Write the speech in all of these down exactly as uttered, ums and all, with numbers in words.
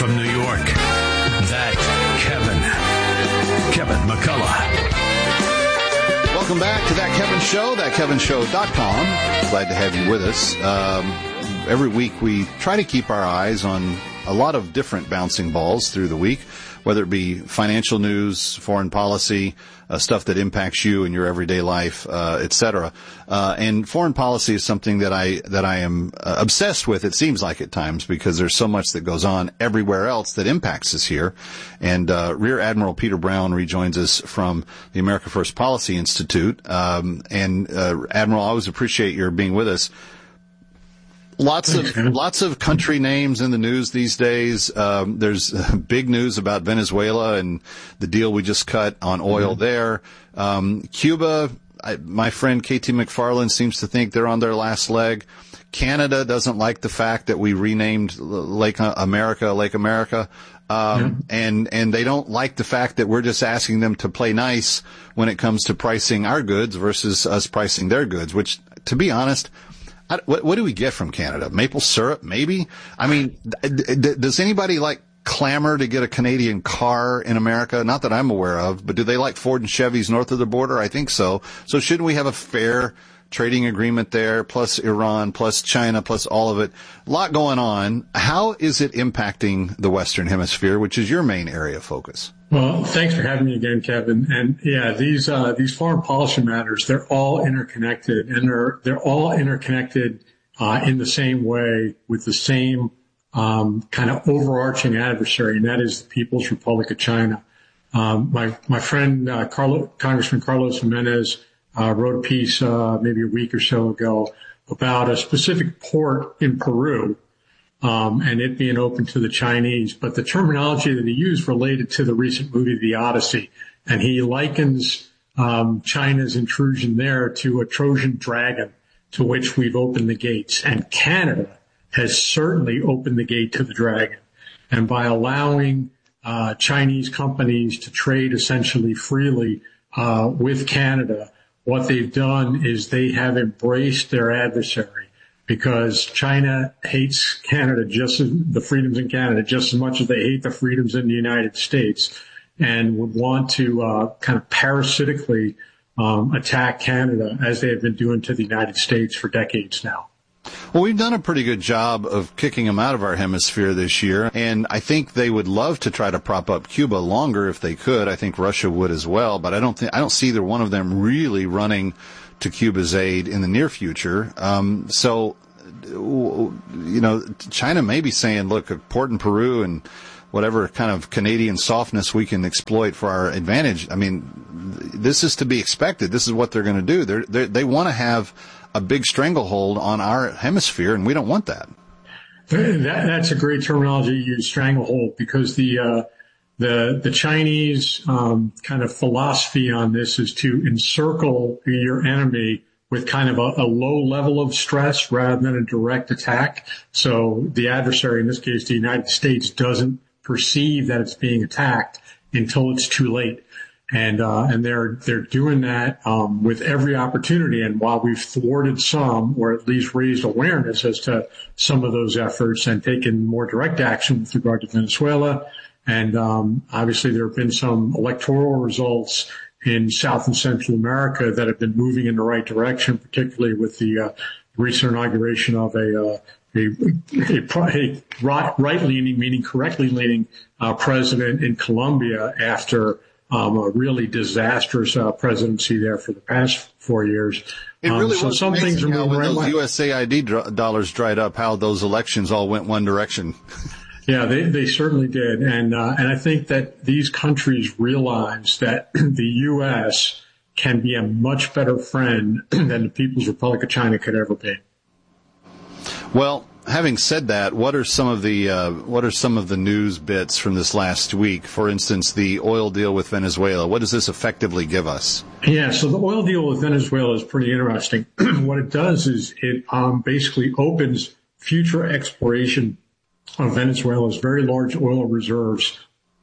from New York, that Kevin. Kevin McCullough. Welcome back to That Kevin Show, that kevin show dot com. Glad to have you with us. Um, every week we try to keep our eyes on a lot of different bouncing balls through the week, whether it be financial news, foreign policy, uh, stuff that impacts you in your everyday life, uh, et cetera. Uh, and foreign policy is something that I, that I am uh, obsessed with, it seems like at times, because there's so much that goes on everywhere else that impacts us here. And, uh, Rear Admiral Peter Brown rejoins us from the America First Policy Institute. Um, and, uh, Admiral, I always appreciate your being with us. Lots of lots of country names in the news these days. Um, there's big news about Venezuela and the deal we just cut on oil mm-hmm. there. Um, Cuba, I, my friend K T McFarland seems to think they're on their last leg. Canada doesn't like the fact that we renamed Lake America Lake America. Um, yeah. and, and they don't like the fact that we're just asking them to play nice when it comes to pricing our goods versus us pricing their goods, which, to be honest, What, what do we get from Canada? Maple syrup, maybe? I mean, d- d- does anybody like clamor to get a Canadian car in America? Not that I'm aware of, but do they like Ford and Chevys north of the border? I think so. So shouldn't we have a fair trading agreement there, plus Iran, plus China, plus all of it? A lot going on. How is it impacting the Western Hemisphere, which is your main area of focus? Well, thanks for having me again, Kevin. And yeah, these uh, these foreign policy matters, they're all interconnected, and they're they're all interconnected uh, in the same way with the same um, kind of overarching adversary, and that is the People's Republic of China. Um, my my friend uh, Carlo, Congressman Carlos Jimenez uh, wrote a piece uh, maybe a week or so ago about a specific port in Peru. Um, and it being open to the Chinese, but the terminology that he used related to the recent movie, The Odyssey. And he likens, um, China's intrusion there to a Trojan dragon to which we've opened the gates. And Canada has certainly opened the gate to the dragon. And by allowing, uh, Chinese companies to trade essentially freely, uh, with Canada, what they've done is they have embraced their adversary. Because China hates Canada, just as the freedoms in Canada, just as much as they hate the freedoms in the United States, and would want to uh, kind of parasitically um, attack Canada as they have been doing to the United States for decades now. Well, we've done a pretty good job of kicking them out of our hemisphere this year, and I think they would love to try to prop up Cuba longer if they could. I think Russia would as well, but I don't think I don't see either one of them really running to Cuba's aid in the near future. Um, so, you know, China may be saying, look, a port in Peru and whatever kind of Canadian softness we can exploit for our advantage. I mean, this is to be expected. This is what they're going to do. They're, they're, they want to have a big stranglehold on our hemisphere, and we don't want that. that that's a great terminology you use, stranglehold, because the, uh, The, the Chinese, um, kind of philosophy on this is to encircle your enemy with kind of a, a low level of stress rather than a direct attack. So the adversary, in this case, the United States, doesn't perceive that it's being attacked until it's too late. And, uh, and they're, they're doing that, um, with every opportunity. And while we've thwarted some, or at least raised awareness as to some of those efforts and taken more direct action with regard to Venezuela, and um obviously there have been some electoral results in South and Central America that have been moving in the right direction, particularly with the uh, recent inauguration of a uh, a, a, a right-leaning, meaning correctly-leaning uh, president in Colombia after um a really disastrous uh, presidency there for the past four years. It really um, so was some amazing things are how moving when right those way. U S A I D dr- dollars dried up, how those elections all went one direction. Yeah, they, they certainly did. And, uh, and I think that these countries realize that the U S can be a much better friend than the People's Republic of China could ever be. Well, having said that, what are some of the, uh, what are some of the news bits from this last week? For instance, the oil deal with Venezuela. What does this effectively give us? Yeah, so the oil deal with Venezuela is pretty interesting. What it does is it, um, basically opens future exploration of Venezuela's very large oil reserves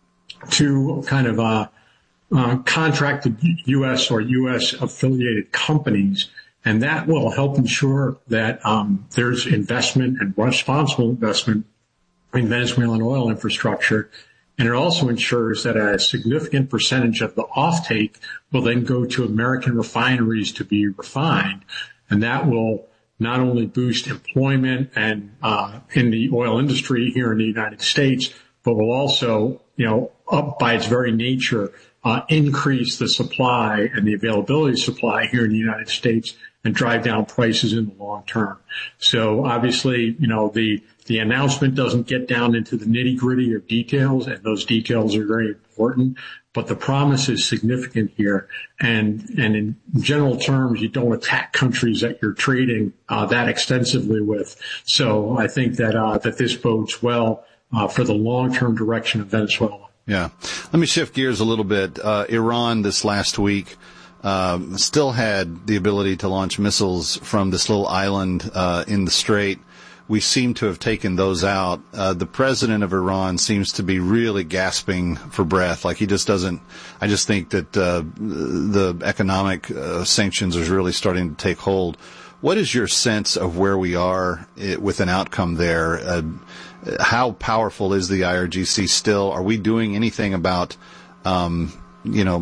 to kind of uh, uh, contracted U S or U S affiliated companies, and that will help ensure that um, there's investment and responsible investment in Venezuelan oil infrastructure. And it also ensures that a significant percentage of the offtake will then go to American refineries to be refined. And that will not only boost employment and uh in the oil industry here in the United States, but will also, you know, up by its very nature, uh increase the supply and the availability of supply here in the United States and drive down prices in the long term. So obviously, you know, the the announcement doesn't get down into the nitty-gritty of details, and those details are very important, but the promise is significant here. And and in general terms, you don't attack countries that you're trading uh that extensively with. So I think that uh that this bodes well uh for the long-term direction of Venezuela. Yeah. Let me shift gears a little bit. Uh Iran this last week um still had the ability to launch missiles from this little island uh in the Strait. We seem to have taken those out. Uh, the president of Iran seems to be really gasping for breath. Like he just doesn't, I just think that, uh, the economic uh, sanctions is really starting to take hold. What is your sense of where we are with an outcome there? Uh, how powerful is the I R G C still? Are we doing anything about, um, you know,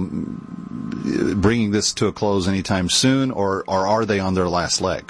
bringing this to a close anytime soon, or, or are they on their last leg?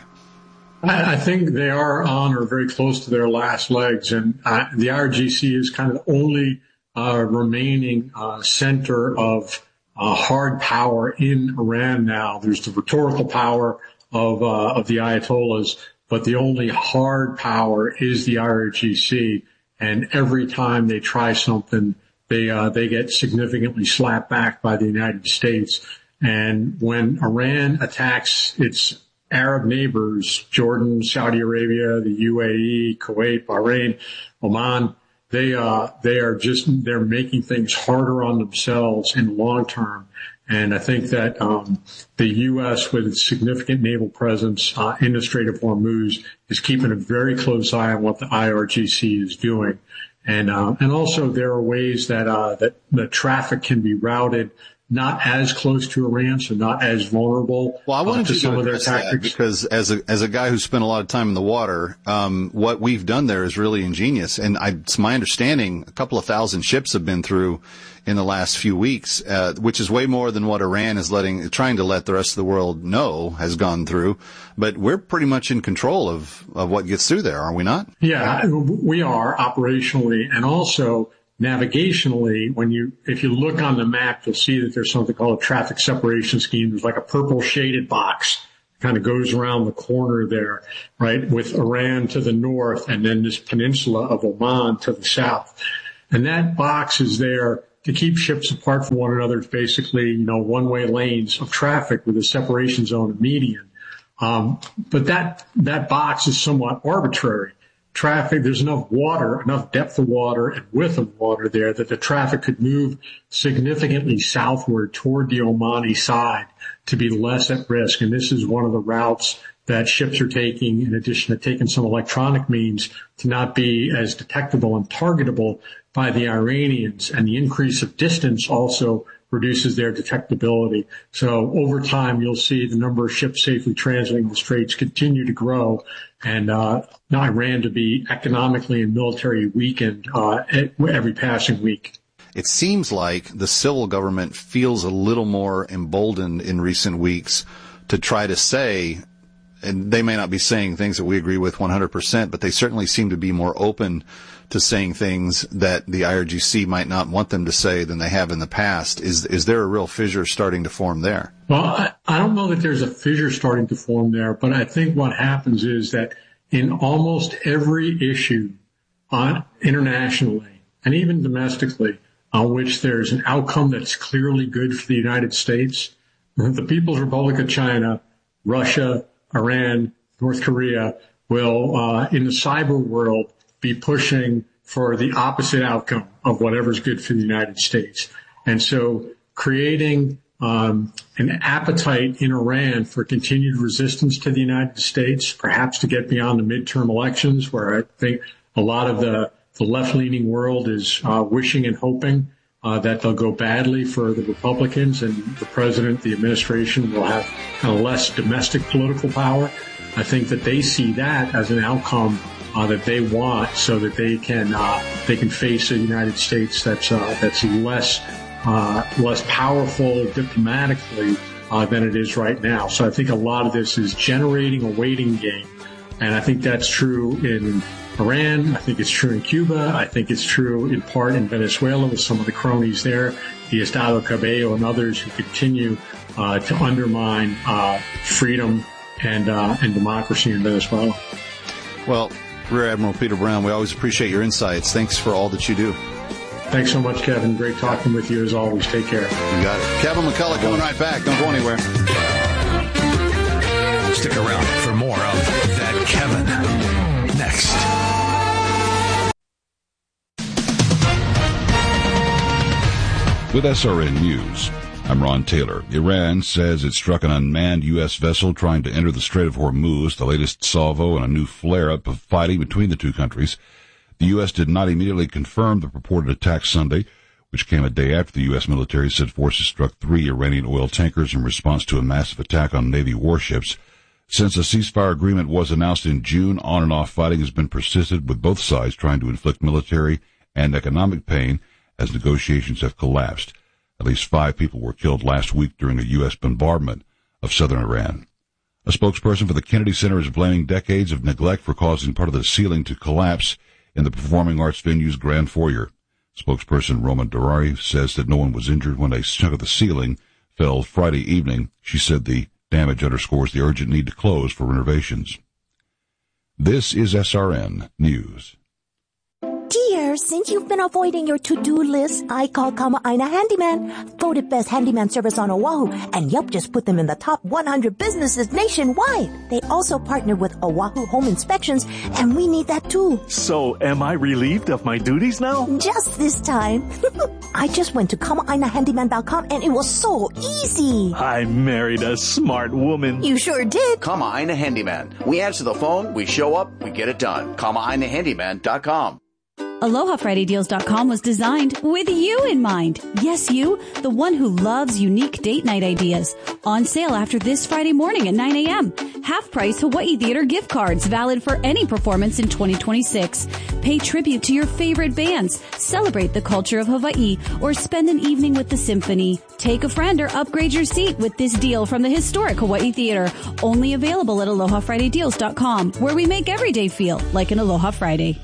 I think they are on or very close to their last legs, and uh, the I R G C is kind of the only uh, remaining uh, center of uh, hard power in Iran now. There's the rhetorical power of uh, of the Ayatollahs, but the only hard power is the I R G C. And every time they try something, they uh, they get significantly slapped back by the United States. And when Iran attacks its Arab neighbors, Jordan, Saudi Arabia, the U A E, Kuwait, Bahrain, Oman, they, uh, they are just, they're making things harder on themselves in the long term. And I think that, um, the U S with its significant naval presence, uh, in the Strait of Hormuz is keeping a very close eye on what the I R G C is doing. And, uh, and also there are ways that, uh, that the traffic can be routed not as close to Iran, so not as vulnerable. Well, I wanted uh, to you some to of their address that tactics. because as a as a guy who spent a lot of time in the water, um, what we've done there is really ingenious. And I, it's my understanding, a couple of thousand ships have been through in the last few weeks, uh, which is way more than what Iran is letting, trying to let the rest of the world know has gone through. But we're pretty much in control of of what gets through there, are we not? Yeah, we are operationally, and also navigationally. When you, if you look on the map, you'll see that there's something called a traffic separation scheme. There's like a purple shaded box, kind of goes around the corner there, right, with Iran to the north and then this peninsula of Oman to the south. And that box is there to keep ships apart from one another. It's basically, you know, one-way lanes of traffic with a separation zone and median. Um, but that, that box is somewhat arbitrary. Traffic, there's enough water, enough depth of water and width of water there that the traffic could move significantly southward toward the Omani side to be less at risk. And this is one of the routes that ships are taking, in addition to taking some electronic means, to not be as detectable and targetable by the Iranians. And the increase of distance also reduces their detectability. So over time, you'll see the number of ships safely transiting the straits continue to grow, and uh Iran to be economically and military weakened uh every passing week. It seems like the civil government feels a little more emboldened in recent weeks to try to say, and they may not be saying things that we agree with one hundred percent, but they certainly seem to be more open to saying things that the I R G C might not want them to say than they have in the past. Is is there a real fissure starting to form there? Well, I, I don't know that there's a fissure starting to form there, but I think what happens is that in almost every issue on internationally and even domestically on which there's an outcome that's clearly good for the United States, the People's Republic of China, Russia, Iran, North Korea will, uh, in the cyber world, be pushing for the opposite outcome of whatever's good for the United States. And so creating um an appetite in Iran for continued resistance to the United States, perhaps to get beyond the midterm elections, where I think a lot of the, the left-leaning world is uh, wishing and hoping uh, that they'll go badly for the Republicans, and the president, the administration will have kind of less domestic political power. I think that they see that as an outcome uh, that they want, so that they can uh, they can face a United States that's uh, that's less uh, less powerful diplomatically uh, than it is right now. So I think a lot of this is generating a waiting game, and I think that's true in Iran. I think it's true in Cuba. I think it's true in part in Venezuela with some of the cronies there, Diosdado Cabello and others who continue uh, to undermine uh, freedom and uh, and democracy in Venezuela. Well, Rear Admiral Peter Brown, we always appreciate your insights. Thanks for all that you do. Thanks so much, Kevin. Great talking with you as always. Take care. You got it. Kevin McCullough coming right back. Don't go anywhere. Stick around for more of That Kevin next. With S R N News, I'm Ron Taylor. Iran says it struck an unmanned U S vessel trying to enter the Strait of Hormuz, the latest salvo in a new flare-up of fighting between the two countries. The U S did not immediately confirm the purported attack Sunday, which came a day after the U S military said forces struck three Iranian oil tankers in response to a massive attack on Navy warships. Since a ceasefire agreement was announced in June, on-and-off fighting has been persisted, with both sides trying to inflict military and economic pain as negotiations have collapsed. At least five people were killed last week during a U S bombardment of southern Iran. A spokesperson for the Kennedy Center is blaming decades of neglect for causing part of the ceiling to collapse in the performing arts venue's grand foyer. Spokesperson Roma Durari says that no one was injured when a chunk of the ceiling fell Friday evening. She said the damage underscores the urgent need to close for renovations. This is S R N News. Dear, since you've been avoiding your to-do list, I called Kama'aina Handyman, voted best handyman service on Oahu, and Yelp just put them in the top one hundred businesses nationwide. They also partnered with Oahu Home Inspections, and we need that too. So, am I relieved of my duties now? Just this time. I just went to Kama'aina Handyman dot com, and it was so easy. I married a smart woman. You sure did. Kama'aina Handyman. We answer the phone, we show up, we get it done. Kama'aina Handyman dot com. Aloha Friday Deals dot com was designed with you in mind. Yes, you, the one who loves unique date night ideas. On sale after this Friday morning at nine a.m. Half-price Hawaii Theater gift cards valid for any performance in twenty twenty-six. Pay tribute to your favorite bands, celebrate the culture of Hawaii, or spend an evening with the symphony. Take a friend or upgrade your seat with this deal from the historic Hawaii Theater. Only available at Aloha Friday Deals dot com, where we make every day feel like an Aloha Friday.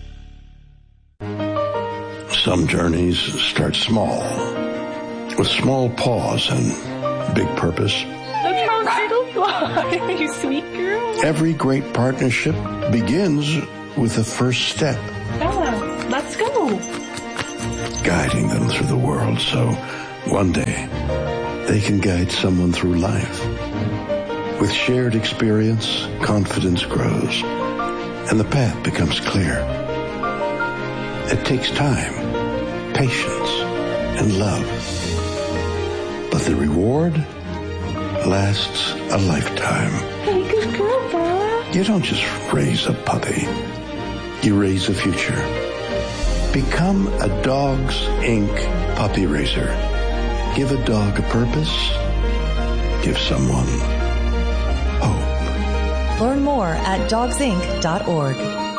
Some journeys start small, with small pause and big purpose. Look how Turtle fly, you sweet girl. Every great partnership begins with the first step. Bella, let's go. Guiding them through the world so one day they can guide someone through life. With shared experience, confidence grows, and the path becomes clear. It takes time, patience, and love. But the reward lasts a lifetime. Hey, good girl, Bella. You don't just raise a puppy. You raise a future. Become a Dogs Incorporated puppy raiser. Give a dog a purpose. Give someone hope. Learn more at dogs inc dot org.